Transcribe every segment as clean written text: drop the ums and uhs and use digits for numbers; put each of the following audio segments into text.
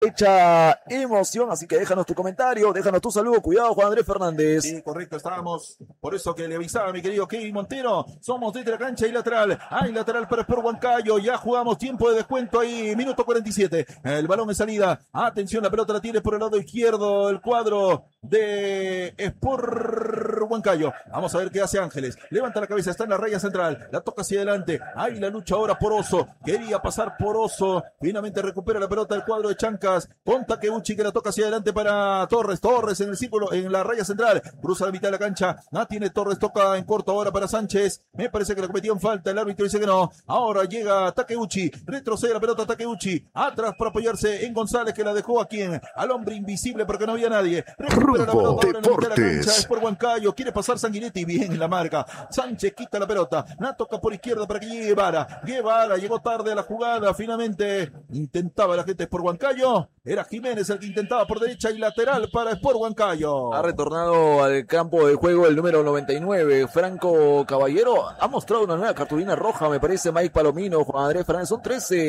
Hecha emoción, así que déjanos tu comentario, déjanos tu saludo, cuidado Juan Andrés Fernández. Sí, correcto, estábamos, por eso que le avisaba mi querido Kevin Montero, somos desde la cancha y lateral, hay lateral para Sport Huancayo, ya jugamos tiempo de descuento ahí, minuto 47, el balón en salida, atención, la pelota la tiene por el lado izquierdo, el cuadro de Sport Huancayo, vamos a ver qué hace Ángeles, levanta la cabeza, está en la raya central, la toca hacia adelante, ahí la lucha ahora Poroso, quería pasar Poroso, finalmente recupera la pelota el cuadro de Chancas, con Takeuchi que la toca hacia adelante para Torres en el círculo, en la raya central, cruza la mitad de la cancha, tiene Torres, toca en corto ahora para Sánchez, me parece que le cometían falta, el árbitro dice que no, ahora llega Takeuchi, retrocede la pelota Takeuchi, atrás para apoyarse en González que la dejó aquí al hombre invisible porque no había nadie, recupera la pelota ahora en la mitad de la cancha, es por Huancayo, quiere pasar Sanguinetti, bien en la marca, Sánchez quita la pelota, la toca por izquierda para que llegue Guevara llegó tarde a la jugada, finalmente intentaba la gente por Huancayo, era Jiménez el que intentaba por derecha y lateral para Sport Huancayo. Ha retornado al campo de juego el número 99, Franco Caballero. Ha mostrado una nueva cartulina roja, me parece, Mike Palomino, Juan Andrés Fernández. Son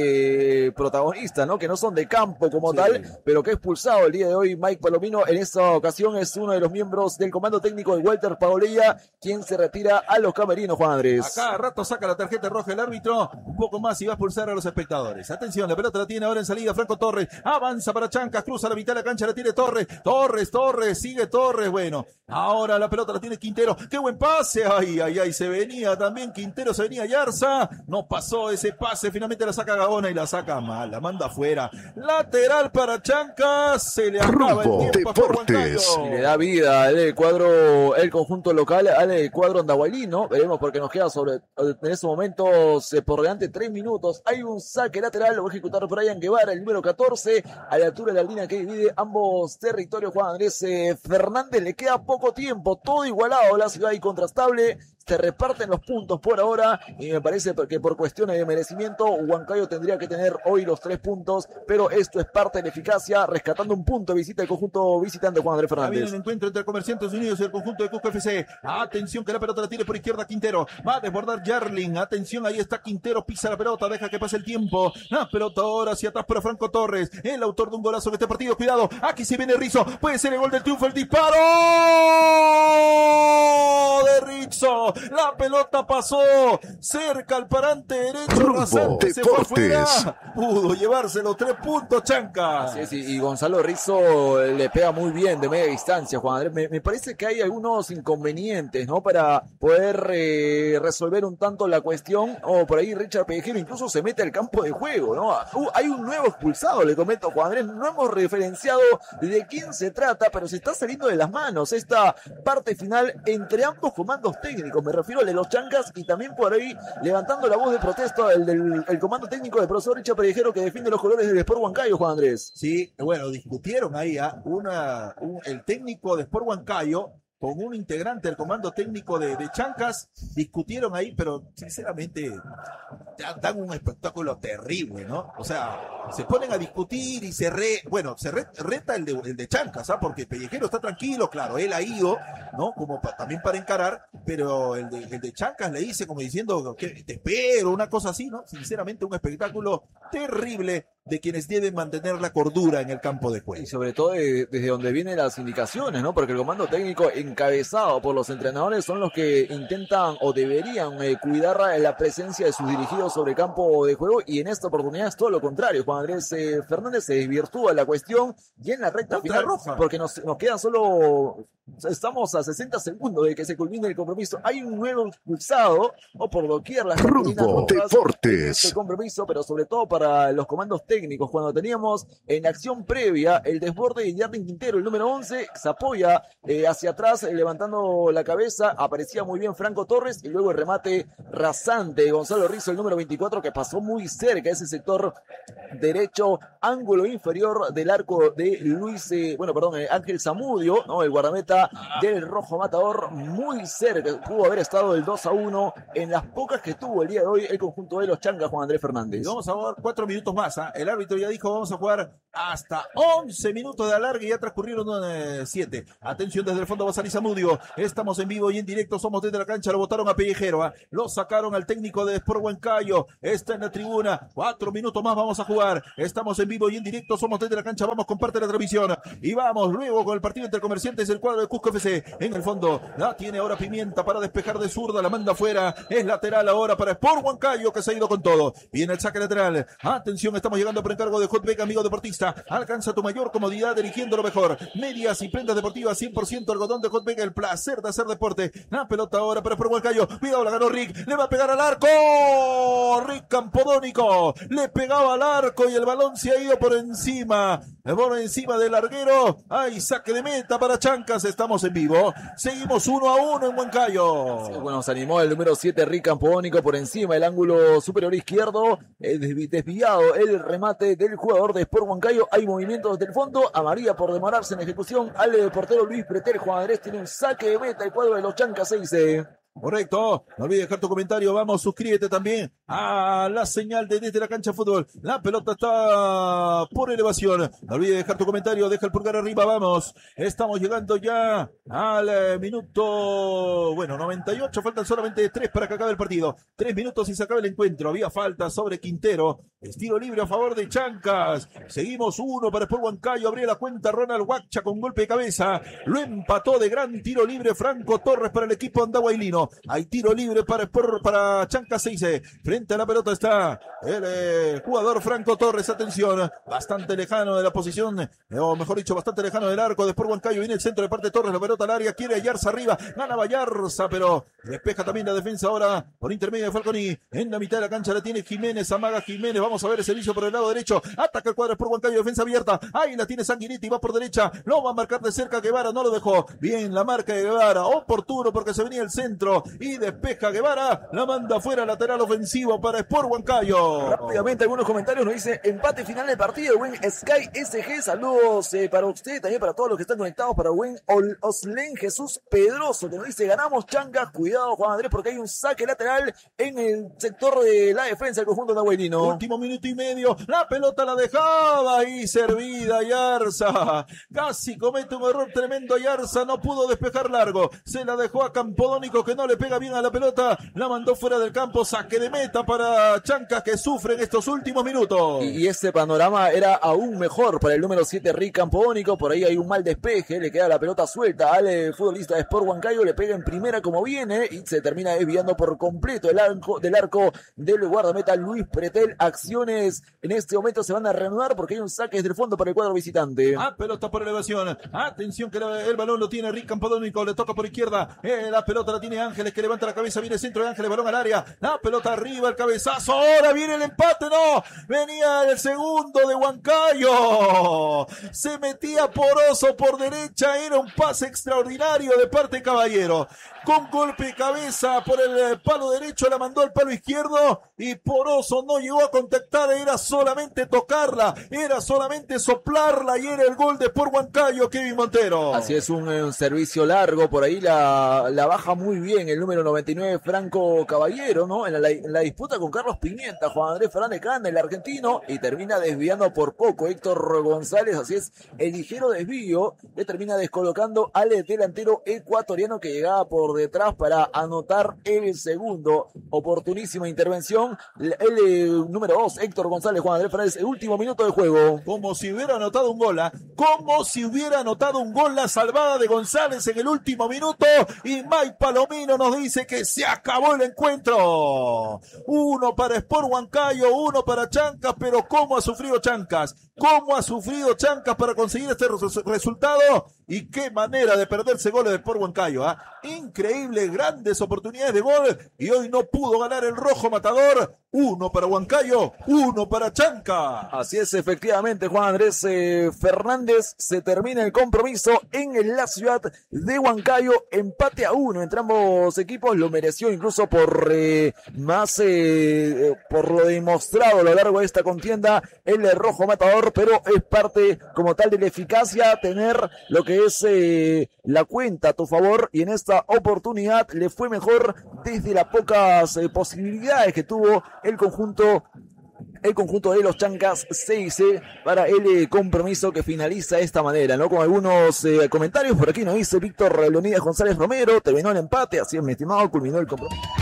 13 protagonistas, ¿no? Que no son de campo como tal, pero que ha expulsado el día de hoy Mike Palomino. En esta ocasión es uno de los miembros del comando técnico de Walter Paolella, quien se retira a los camerinos, Juan Andrés. A cada rato saca la tarjeta roja el árbitro, un poco más y va a expulsar a los espectadores. Atención, la pelota la tiene ahora en salida Franco Torres, avanza para Chancas, cruza la mitad de la cancha, la tiene Torres, sigue Torres, bueno, ahora la pelota la tiene Quintero, qué buen pase, ay, se venía también Quintero, se venía Yarza, no pasó ese pase, finalmente la saca Gaona y la saca mal, la manda afuera, lateral para Chancas, se le acaba el tiempo a Sport Huancayo. Y le da vida el cuadro, el conjunto local al cuadro andahuaylino, veremos porque nos queda en esos momentos por delante 3 minutos, hay un saque lateral, lo va a ejecutar Brian Guevara, el número 14, a la altura de la línea que divide ambos territorios. Juan Andrés Fernández, le queda poco tiempo, todo igualado, la ciudad incontrastable, se reparten los puntos por ahora y me parece que por cuestiones de merecimiento Huancayo tendría que tener hoy los 3 puntos, pero esto es parte de la eficacia, rescatando un punto visita el conjunto visitante Juan Andrés Fernández. Viene el encuentro entre Comerciantes Unidos y el conjunto de Cusco FC, atención que la pelota la tiene por izquierda Quintero, va a desbordar Jarling, atención, ahí está Quintero, pisa la pelota, deja que pase el tiempo, la pelota ahora hacia atrás para Franco Torres, el autor de un golazo en este partido, cuidado, aquí se viene Rizzo, puede ser el gol del triunfo, el disparo de Rizzo, la pelota pasó cerca al parante derecho, Rasante se fue afuera, pudo llevarse los 3 puntos Chancas. Sí, y Gonzalo Rizzo le pega muy bien de media distancia, Juan Andrés, me parece que hay algunos inconvenientes, ¿no? Para poder resolver un tanto la cuestión, o por ahí Richard Pellejero incluso se mete al campo de juego, ¿no? Hay un nuevo expulsado, le comento, Juan Andrés, no hemos referenciado de quién se trata, pero se está saliendo de las manos esta parte final entre ambos comandos técnicos, me refiero al de los Chancas y también por ahí levantando la voz de protesta el comando técnico del profesor Richard Pellejero que defiende los colores del Sport Huancayo, Juan Andrés. Sí, bueno, discutieron ahí el técnico de Sport Huancayo con un integrante del comando técnico de Chancas, discutieron ahí, pero sinceramente dan un espectáculo terrible, ¿no? O sea, se ponen a discutir y se reta el de Chancas, ¿ah? Porque Pellejero está tranquilo, claro, él ha ido, ¿no? Como también para encarar, pero el de Chancas le dice como diciendo que te espero, una cosa así, ¿no? Sinceramente un espectáculo terrible de quienes deben mantener la cordura en el campo de juego. Y sobre todo desde donde vienen las indicaciones, ¿no? Porque el comando técnico encabezado por los entrenadores son los que intentan o deberían cuidar la presencia de sus dirigidos sobre el campo de juego, y en esta oportunidad es todo lo contrario. Juan Andrés Fernández se desvirtúa la cuestión y en la recta final, roja, porque nos quedan estamos a 60 segundos de que se culmine el compromiso. Hay un nuevo expulsado, o por doquier las Rumbo Deportes. Este compromiso, pero sobre todo para los comandos técnicos, cuando teníamos en acción previa el desborde de Jardim Quintero, el número 11, se apoya hacia atrás, levantando la cabeza, aparecía muy bien Franco Torres, y luego el remate rasante de Gonzalo Rizzo, el número 24, que pasó muy cerca ese sector derecho, ángulo inferior del arco de Ángel Zamudio, ¿no? El guardameta del Rojo Matador, muy cerca, pudo haber estado el 2-1 en las pocas que tuvo el día de hoy el conjunto de los Chancas, Juan Andrés Fernández. Y vamos a ver 4 minutos más, el árbitro ya dijo, vamos a jugar hasta 11 minutos de alargue, ya transcurrieron 7. Atención, desde el fondo va a salir Zamudio. Estamos en vivo y en directo, somos desde la cancha, lo botaron a Pellejero, lo sacaron al técnico de Sport Huancayo, está en la tribuna, 4 minutos más vamos a jugar, estamos en vivo y en directo, somos desde la cancha, vamos, comparte la transmisión y vamos luego con el partido entre Comerciantes, el cuadro de Cusco FC, en el fondo, la tiene ahora Pimienta para despejar de zurda, la manda afuera, es lateral ahora para Sport Huancayo que se ha ido con todo, viene el saque lateral, atención, estamos llegando por encargo de Hotbeck, amigo deportista. Alcanza tu mayor comodidad eligiendo lo mejor. Medias y prendas deportivas 100% algodón de Hotbeck, el placer de hacer deporte. La pelota ahora para Sport Huancayo. Cuidado, la ganó Rick. Le va a pegar al arco. Rick Campodónico. Le pegaba al arco y el balón se ha ido por encima. Por encima del larguero. Hay saque de meta para Chancas. Estamos en vivo. Seguimos 1-1 en Huancayo. Sí, bueno, se animó el número 7 Rick Campodónico por encima del ángulo superior izquierdo. Desviado el remate del jugador de Sport Huancayo. Hay movimientos desde el fondo, a María por demorarse en ejecución, al portero Luis Pretel. Juan Andrés tiene un saque de meta, el cuadro de los Chancas 6. Correcto, no olvides dejar tu comentario, vamos, suscríbete también a la señal de Desde la Cancha Fútbol, la pelota está por elevación, no olvides dejar tu comentario, deja el pulgar arriba, vamos, estamos llegando ya al minuto, 98, faltan solamente 3 para que acabe el partido, 3 minutos y se acabe el encuentro, había falta sobre Quintero, estilo libre a favor de Chancas, seguimos 1 para Sport Huancayo, abría la cuenta Ronald Huacha con golpe de cabeza, lo empató de gran tiro libre Franco Torres para el equipo andahuaylino. Hay tiro libre para Chancas 6. Frente a la pelota está el jugador Franco Torres. Atención, bastante lejano de la posición, o mejor dicho, bastante lejano del arco de Sport Huancayo. Viene el centro de parte de Torres, la pelota al área, quiere Ayarza arriba, gana Ayarza, pero despeja también la defensa ahora por intermedio de Falconi. En la mitad de la cancha la tiene Jiménez, amaga Jiménez. Vamos a ver el servicio por el lado derecho. Ataca el cuadro de Sport Huancayo, defensa abierta. Ahí la tiene Sanguinetti, va por derecha. Lo va a marcar de cerca Guevara, no lo dejó. Bien la marca de Guevara, oportuno porque se venía el centro. Y despeja Guevara, la manda fuera, lateral ofensivo para Sport Huancayo. Rápidamente algunos comentarios nos dice empate final del partido, buen Sky SG, saludos para usted, también para todos los que están conectados, para buen Oslen Jesús Pedroso, que nos dice ganamos Chancas, cuidado Juan Andrés porque hay un saque lateral en el sector de la defensa del conjunto nahuelino. Último minuto y medio, la pelota la dejaba ahí servida Ayarza, casi comete un error tremendo Ayarza, no pudo despejar largo, se la dejó a Campodónico que no le pega bien a la pelota, la mandó fuera del campo, saque de meta para Chancas que sufre en estos últimos minutos. Y ese panorama era aún mejor para el número 7 Rick Campodónico, por ahí hay un mal despeje, le queda la pelota suelta al futbolista de Sport Huancayo, le pega en primera como viene y se termina desviando por completo del arco del guardameta Luis Pretel. Acciones en este momento se van a reanudar porque hay un saque desde el fondo para el cuadro visitante. Pelota por elevación, atención que el balón lo tiene Rick Campodónico, le toca por izquierda, la pelota la tiene Ángeles que levanta la cabeza, viene el centro de Ángeles, balón al área, la pelota arriba, el cabezazo, ahora viene el empate, no, venía el segundo de Huancayo, se metía Poroso por derecha, era un pase extraordinario de parte de Caballero, con golpe de cabeza por el palo derecho, la mandó al palo izquierdo y Poroso no llegó a contactar, era solamente tocarla, era solamente soplarla y era el gol de Sport Huancayo, Kevin Montero. Así es, un servicio largo, por ahí la baja muy bien el número 99 Franco Caballero, ¿no? En la disputa con Carlos Pimienta, Juan Andrés Fernández Canda, el argentino, y termina desviando por poco Héctor González, así es, el ligero desvío le termina descolocando al delantero ecuatoriano que llegaba por detrás para anotar el segundo. Oportunísima intervención, el número 2 Héctor González, Juan Andrés Fernández, el último minuto de juego. Como si hubiera anotado un gol, como si hubiera anotado un gol la salvada de González en el último minuto y Mike Palomino nos dice que se acabó el encuentro. 1 para Sport Huancayo, 1 para Chancas, pero ¿cómo ha sufrido Chancas? ¿Cómo ha sufrido Chancas para conseguir este resultado? Y qué manera de perderse goles de Sport Huancayo, increíble, grandes oportunidades de gol y hoy no pudo ganar el rojo matador. 1 para Huancayo, 1 para Chancas. Así es, efectivamente, Juan Andrés Fernández, se termina el compromiso en la ciudad de Huancayo, empate a 1 entre ambos equipos, lo mereció incluso por por lo demostrado a lo largo de esta contienda el rojo matador, pero es parte como tal de la eficacia tener lo que es la cuenta a tu favor y en esta oportunidad le fue mejor desde las pocas posibilidades que tuvo el conjunto el conjunto de los Chancas 6 para el compromiso que finaliza de esta manera, ¿no? Con algunos comentarios por aquí nos dice Víctor Leonidas González Romero, terminó el empate, así es mi estimado, culminó el compromiso.